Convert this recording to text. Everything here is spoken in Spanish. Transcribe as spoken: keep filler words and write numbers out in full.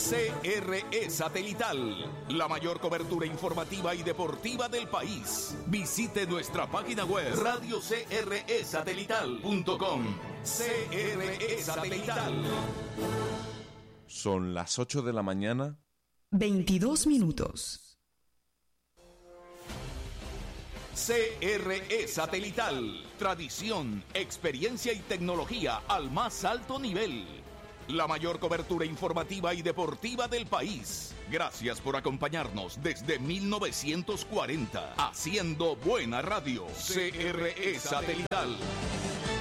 C R E Satelital, la mayor cobertura informativa y deportiva del país. Visite nuestra página web radio c r e satelital punto com. C R E Satelital. Son las ocho de la mañana. veintidós minutos. C R E Satelital. Tradición, experiencia y tecnología al más alto nivel. La mayor cobertura informativa y deportiva del país. Gracias por acompañarnos desde mil novecientos cuarenta. Haciendo buena radio. C R E Satelital.